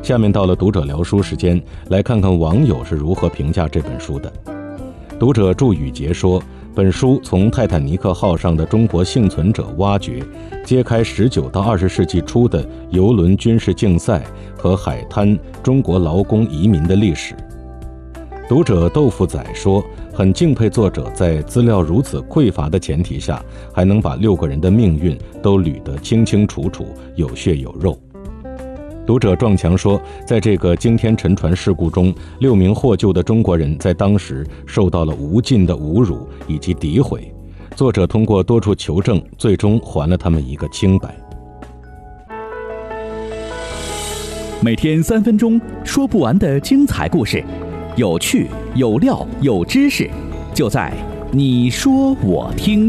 下面到了读者聊书时间，来看看网友是如何评价这本书的。读者祝宇杰说，本书从泰坦尼克号上的中国幸存者挖掘，揭开19到20世纪初的邮轮军事竞赛和海滩中国劳工移民的历史。读者豆腐仔说，很敬佩作者在资料如此匮乏的前提下，还能把6个人的命运都捋得清清楚楚，有血有肉。读者撞墙说，在这个惊天沉船事故中，6名获救的中国人在当时受到了无尽的侮辱以及诋毁，作者通过多处求证，最终还了他们一个清白。 每天3分钟，说不完的精彩故事，有趣有料有知识，就在你说我听。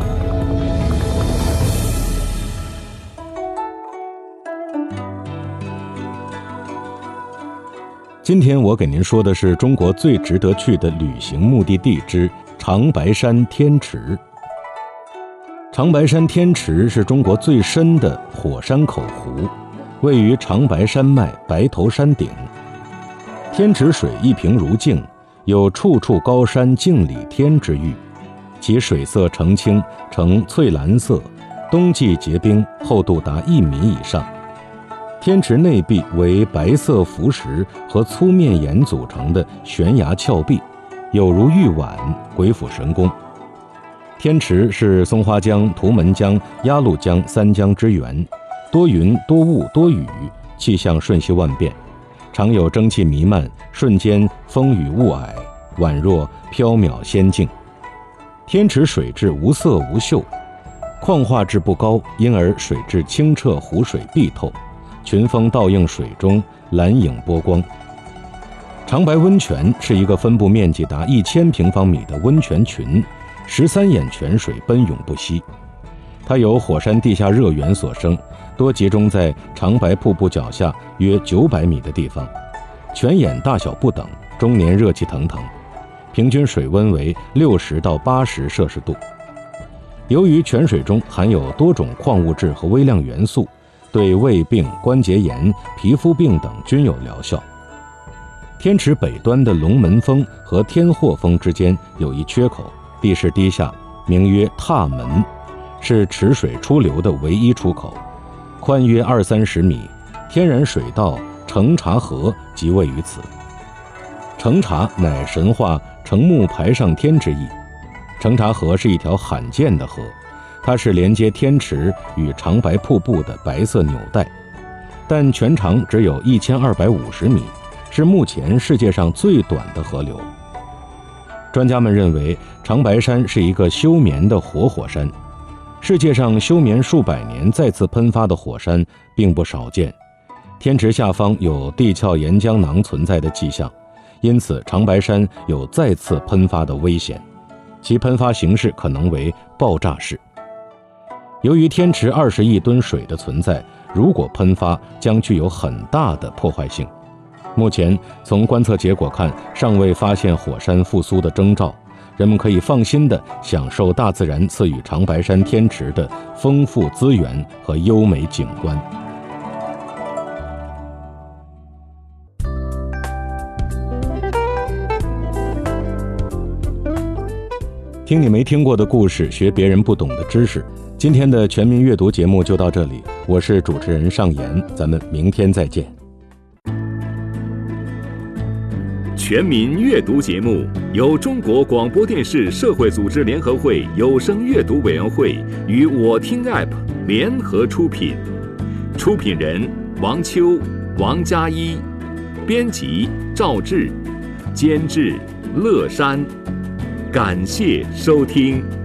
今天我给您说的是中国最值得去的旅行目的地之长白山天池。长白山天池是中国最深的火山口湖，位于长白山脉白头山顶。天池水一平如镜，有处处高山镜里天之誉，其水色澄清，呈翠蓝色，冬季结冰，厚度达1米以上。天池内壁为白色浮石和粗面岩组成的悬崖峭壁，有如玉碗，鬼斧神工。天池是松花江、图们江、鸭绿江3江之源，多云多雾多雨，气象瞬息万变，常有蒸汽弥漫，瞬间风雨雾霭，宛若缥缈仙境。天池水质无色无嗅，矿化质不高，因而水质清澈，湖水碧透，群峰倒映水中，蓝影波光。长白温泉是一个分布面积达1000平方米的温泉群，13眼泉水奔涌不息。它由火山地下热源所生，多集中在长白瀑布脚下约900米的地方，泉眼大小不等，终年热气腾腾，平均水温为60到80摄氏度。由于泉水中含有多种矿物质和微量元素，对胃病、关节炎、皮肤病等均有疗效。天池北端的龙门峰和天霍峰之间有一缺口，地势低下，名曰踏门，是池水出流的唯一出口，宽约20-30米，天然水道澄茶河即位于此。澄茶乃神话澄木排上天之意，澄茶河是一条罕见的河，它是连接天池与长白瀑布的白色纽带，但全长只有1250米，是目前世界上最短的河流。专家们认为，长白山是一个休眠的活火山，世界上休眠数百年再次喷发的火山并不少见。天池下方有地壳岩浆囊存在的迹象，因此长白山有再次喷发的危险，其喷发形式可能为爆炸式。由于天池20亿吨水的存在，如果喷发将具有很大的破坏性。目前从观测结果看，尚未发现火山复苏的征兆，人们可以放心地享受大自然赐予长白山天池的丰富资源和优美景观。听你没听过的故事，学别人不懂的知识。今天的全民阅读节目就到这里，我是主持人尚言，咱们明天再见。 全民阅读节目由中国广播电视社会组织联合会有声阅读委员会与我听 App 联合出品，出品人王秋、王嘉一，编辑赵志，监制乐山。感谢收听。